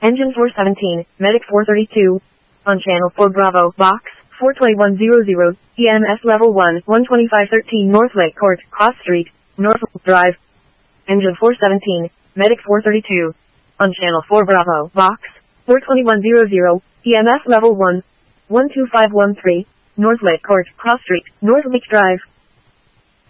Engine 417, Medic 432. On channel 4 Bravo, box, 42100, EMS level 1, 12513 North Lake Court, Cross Street, Norfolk Drive. Engine 417, Medic 432. On channel 4 Bravo, box, 42100, EMS level 1, 12513, North Lake Court, Cross Street, North Lake Drive.